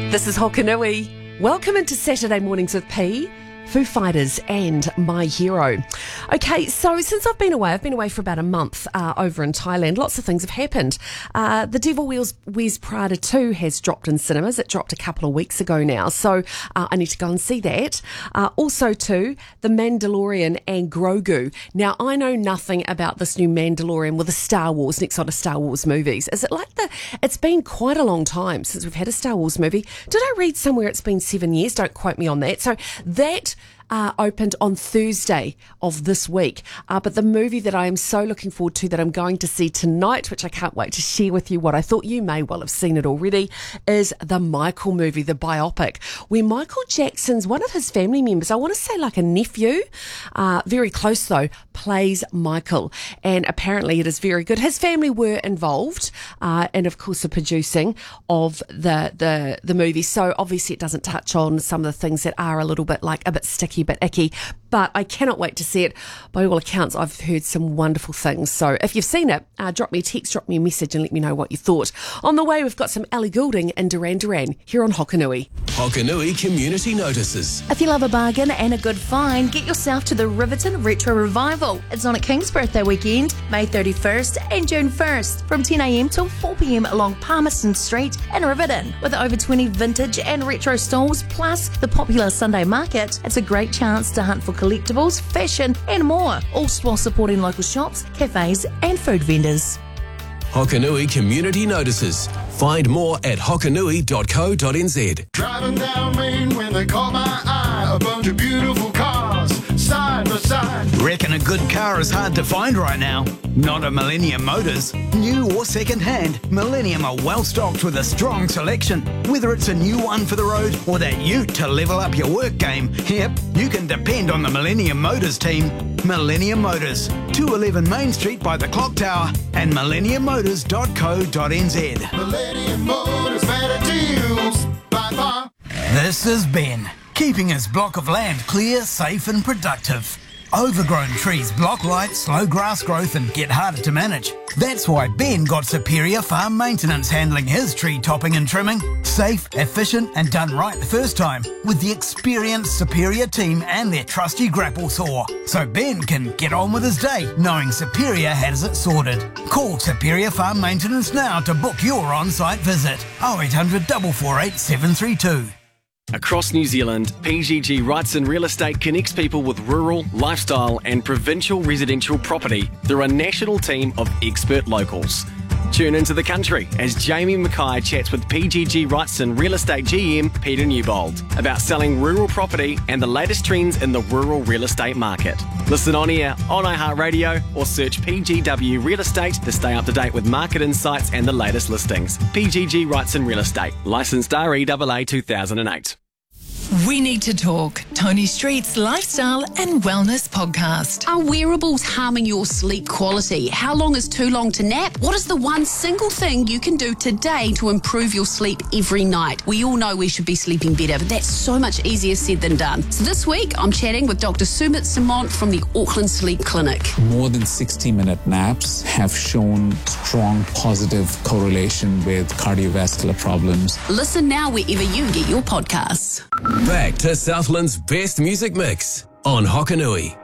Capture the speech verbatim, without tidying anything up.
This is Hokanui. Welcome into Saturday Mornings with P, Foo Fighters and My Hero. Okay, so since I've been away, I've been away for about a month uh, over in Thailand. Lots of things have happened. Uh, the Devil Wears, Wears Prada two has dropped in cinemas. It dropped a couple of weeks ago now, so uh, I need to go and see that. Uh, also, too, The Mandalorian and Grogu. Now, I know nothing about this new Mandalorian with the Star Wars, next on a Star Wars movies. Is it like the... It's been quite a long time since we've had a Star Wars movie. Did I read somewhere it's been seven years? Don't quote me on that. So that... Uh, opened on Thursday of this week. Uh, but the movie that I am so looking forward to, that I'm going to see tonight, which I can't wait to share with you what I thought you may well have seen it already, is the Michael movie, the biopic, where Michael Jackson's, one of his family members, I want to say like a nephew, uh, very close though, plays Michael. And apparently it is very good. His family were involved, uh, and of course the producing of the, the, the movie. So obviously it doesn't touch on some of the things that are a little bit like a bit sticky, bit icky, but I cannot wait to see it. By all accounts, I've heard some wonderful things. So if you've seen it, uh, drop me a text, drop me a message and let me know what you thought. On the way, we've got some Ellie Goulding and Duran Duran here on Hokanui. Hokanui Community Notices. If you love a bargain and a good find, get yourself to the Riverton Retro Revival. It's on at King's birthday weekend, May thirty-first and June first, from ten a.m. till four p.m. along Palmerston Street in Riverton. With over twenty vintage and retro stalls, plus the popular Sunday market, it's a great chance to hunt for collectibles, fashion and more, all while supporting local shops, cafes and food vendors. Hokanui Community Notices. Find more at hokanui dot co dot n z. Driving down Main when they caught my eye, a bunch of beautiful cars, side by side. Reckon a good car is hard to find right now? Not at Millennium Motors. New or second hand, Millennium are well stocked with a strong selection. Whether it's a new one for the road or that ute to level up your work game, yep, you can depend on the Millennium Motors team. Millennium Motors, two eleven Main Street by the Clock Tower and millennium motors dot co dot n z. Millennium Motors, better deals by far. This is Ben, keeping his block of land clear, safe and productive. Overgrown trees block light, slow grass growth and get harder to manage. That's why Ben got Superior Farm Maintenance handling his tree topping and trimming. Safe, efficient and done right the first time with the experienced Superior team and their trusty grapple saw. So Ben can get on with his day knowing Superior has it sorted. Call Superior Farm Maintenance now to book your on-site visit. oh eight hundred, four four eight, seven three two. Across New Zealand, P G G Wrightson Real Estate connects people with rural, lifestyle and provincial residential property through a national team of expert locals. Tune into the country as Jamie Mackay chats with P G G Wrightson Real Estate G M Peter Newbold about selling rural property and the latest trends in the rural real estate market. Listen on air, on iHeartRadio or search P G W Real Estate to stay up to date with market insights and the latest listings. P G G Wrightson Real Estate, licensed R E A A two thousand eight. We Need to Talk, Tony Street's lifestyle and wellness podcast. Are wearables harming your sleep quality? How long is too long to nap? What is the one single thing you can do today to improve your sleep every night? We all know we should be sleeping better, but that's so much easier said than done. So this week, I'm chatting with Doctor Sumit Simont from the Auckland Sleep Clinic. More than sixty minute naps have shown strong positive correlation with cardiovascular problems. Listen now wherever you get your podcasts. Back to Southland's best music mix on Hokanui.